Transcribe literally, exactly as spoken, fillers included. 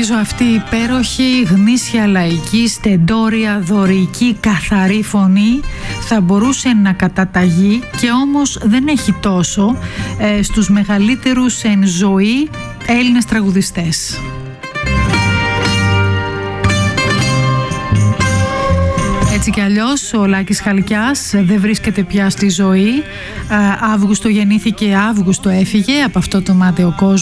Νομίζω αυτή η υπέροχη, γνήσια, λαϊκή, στεντόρια, δωρική, καθαρή φωνή θα μπορούσε να καταταγεί, και όμως δεν έχει τόσο, ε, στους μεγαλύτερους εν ζωή Έλληνες τραγουδιστές. Έτσι κι αλλιώς ο Λάκης Χαλκιάς δεν βρίσκεται πια στη ζωή. Αύγουστο γεννήθηκε, Αύγουστο έφυγε από αυτό το μάταιο κόσμο.